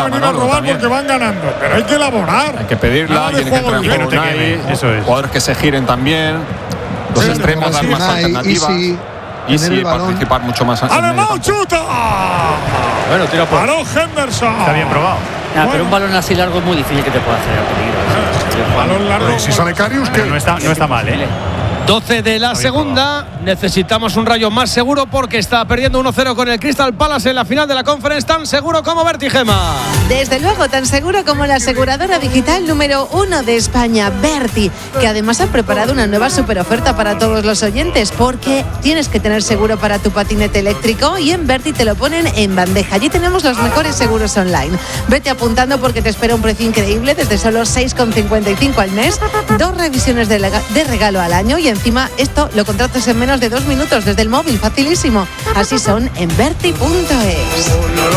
a venir a robar porque van ganando. Pero hay que elaborar. Hay que pedirla, tiene que entrar en juego Unai, jugadores que se giren también. Los extremos dan más alternativas. Y sí, participar mucho más. ¡Alemán chuta! Bueno, tira por. Paró Henderson. Está bien probado. Pero un balón así largo es muy difícil que te pueda hacer peligro. Balón largo. Si sale Karius, que no está mal, 12 de la segunda. Necesitamos un Rayo más seguro porque está perdiendo 1-0 con el Crystal Palace en la final de la Conference. Tan seguro como Berti, Gema. Desde luego, tan seguro como la aseguradora digital número 1 de España, Berti, que además ha preparado una nueva superoferta para todos los oyentes, porque tienes que tener seguro para tu patinete eléctrico y en Berti te lo ponen en bandeja. Allí tenemos los mejores seguros online. Vete apuntando porque te espera un precio increíble desde solo 6,55 al mes, 2 revisiones de regalo al año y encima esto lo contratas en menos de 2 minutos desde el móvil, facilísimo. Así son en Berti.es.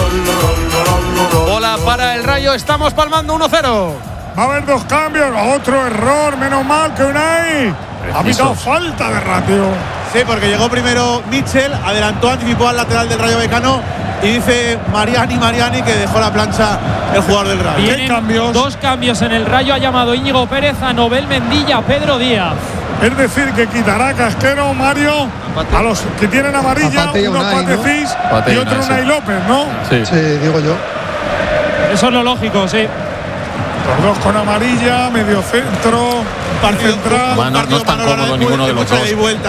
Bola para el Rayo, estamos palmando 1-0. Va a haber 2 cambios, otro error, menos mal que Unai ha pitado falta de ratio. Sí, porque llegó primero Mitchell, adelantó, anticipó al lateral del Rayo Vallecano y dice Mariani que dejó la plancha el jugador del Rayo. Vienen 2 cambios en el Rayo, ha llamado Íñigo Pérez a Nobel Mendilla, Pedro Díaz. Es decir, que quitará Casquero, Mario, a los que tienen amarilla, uno Patecís y otro Unai López, ¿no? Sí, digo yo. Eso es lo lógico, sí. Los 2 con amarilla, medio centro, central. No es tan cómodo ninguno de los dos.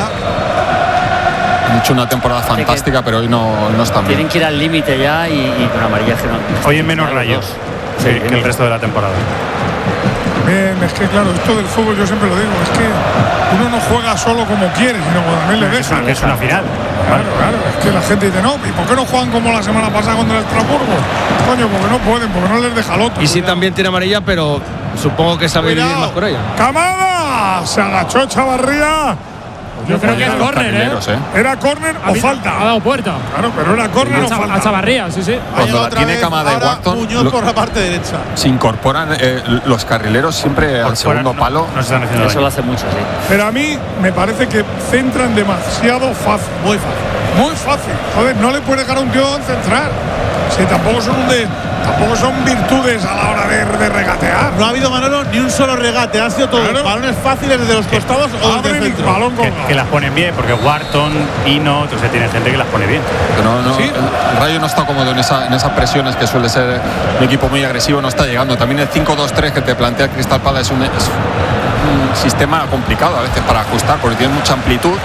Han hecho una temporada fantástica, pero hoy no están bien. Tienen que ir al límite ya y con amarilla que no. Hoy en menos rayos que el resto de la temporada. Bien, es que claro, esto del fútbol yo siempre lo digo, es que uno no juega solo como quiere, sino cuando también le dejan. Es una final. Claro, es que la gente dice, no, ¿y por qué no juegan como la semana pasada contra el Estrasburgo? Coño, porque no pueden, porque no les deja el otro. Y sí, también tiene amarilla, pero supongo que sabe vivir más por ella. ¡Camada! Se agachó Chavarría. Yo creo que es córner, ¿Era córner o falta? Ha dado puerta. Claro, pero era córner o falta. A Chavarría, sí. Cuando la tiene Camada y Wharton, Muñoz por la parte derecha. Se incorporan los carrileros siempre al segundo palo. Eso lo hace mucho, sí. Pero a mí me parece que centran demasiado fácil. Muy fácil. Muy fácil. Joder, no le puede dejar a un tío centrar. Sí, tampoco son virtudes a la hora de regatear. No ha habido, Manolo, ni un solo regate. Han sido todos balones fáciles desde los costados o desde el centro. Que las ponen bien, porque Wharton, Hino, entonces tiene gente que las pone bien. Pero ¿sí? El Rayo no está cómodo en esas presiones que suele ser un equipo muy agresivo, no está llegando. También el 5-2-3 que te plantea Crystal Palace es un sistema complicado a veces para ajustar, porque tiene mucha amplitud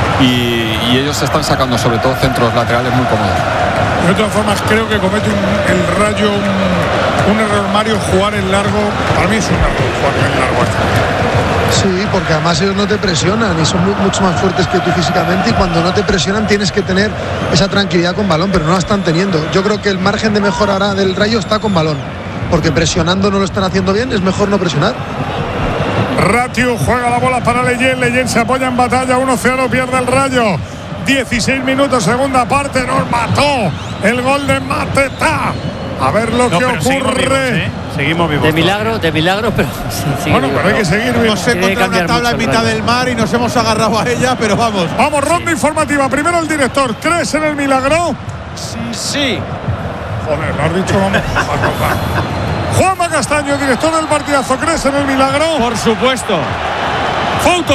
y ellos se están sacando sobre todo centros laterales muy cómodos. De todas formas, creo que comete el Rayo un error, Mario, jugar en largo. Para mí es un error jugar en largo. Sí, porque además ellos no te presionan y son mucho más fuertes que tú físicamente, y cuando no te presionan tienes que tener esa tranquilidad con balón, pero no la están teniendo. Yo creo que el margen de mejora ahora del Rayo está con balón, porque presionando no lo están haciendo bien, es mejor no presionar. Ratio juega la bola para Leyen se apoya en batalla, 1-0, pierde el Rayo. 16 minutos, segunda parte, nos mató el gol de Mateta. A ver lo que ocurre. Seguimos vivos. De milagro, pero bueno, pero hay que seguir vivos. Hemos encontrado una tabla en mitad del mar y nos hemos agarrado a ella, pero vamos. Vamos, ronda informativa. Primero el director. ¿Crees en el milagro? Sí. Joder, lo has dicho, vamos. Juanma Castaño, director del partidazo. ¿Crees en el milagro? Por supuesto. Foto.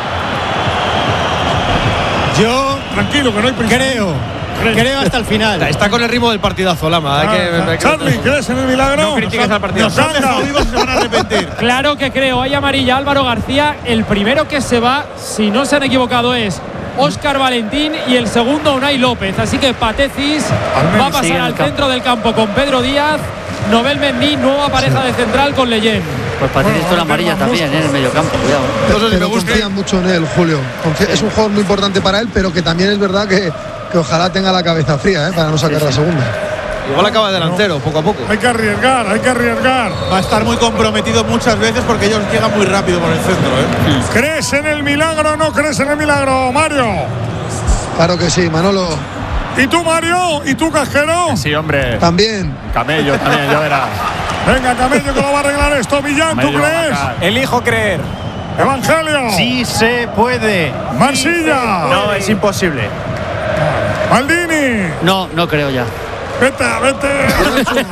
Yo tranquilo, que no hay prisa. Creo hasta el final. Está con el ritmo del partidazo, Lama. Charlie, ¿crees en el milagro? No critiques al partido. Nos han dejado vivos y se van a arrepentir. Claro que creo. Hay amarilla Álvaro García. El primero que se va, si no se han equivocado, es Óscar Valentín y el segundo Unai López. Así que Patecis va a pasar al centro del campo con Pedro Díaz. Nobel Mendy, nueva pareja de central con Leyen. Pues Patecis con la amarilla también en el mediocampo, cuidado. Pero confían mucho en él, Julio. Es un jugador muy importante para él, pero que también es verdad que ojalá tenga la cabeza fría para no sacar la segunda. Igual acaba delantero, poco a poco. Hay que arriesgar. Va a estar muy comprometido muchas veces porque ellos llegan muy rápido por el centro. ¿Crees en el milagro o no crees en el milagro, Mario? Claro que sí, Manolo. ¿Y tú, Mario? ¿Y tú, Casquero? Sí, hombre. También. Camello también, ya verás. Venga, Camello, que lo va a arreglar esto. Millán, ¿tú crees? Elijo creer. Evangelio. Sí se puede. Mansilla. No, es imposible. Maldini. No creo ya. Vete.